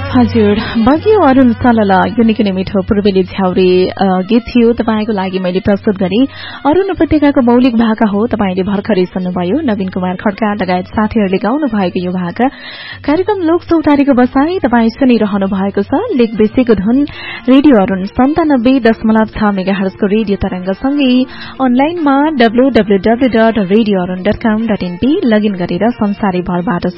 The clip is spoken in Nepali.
हजुर बग्यो अरुण सलल यो निकै नै मिठो पूर्वेली झ्याउरे गीत थियो तपाईको लागि मैले प्रस्तुत गरे। अरुण उपत्यकाको मौलिक भाका हो, तपाईले भर्खरै सुन्नुभयो। नवीन कुमार खड्का लगायत साथीहरूले गाउनु भएको यो भाका कार्यक्रम लोक चौतारीको बसाई तपाई सुनिरहनु भएको छ। लेक बेसीको धुन रेडियो अरुण 97.6 मेगाहर्ज को रेडियो तरंगसँगै अनलाइनमा www.radioarun.com.np लगइन गरेर संसारै भरबाट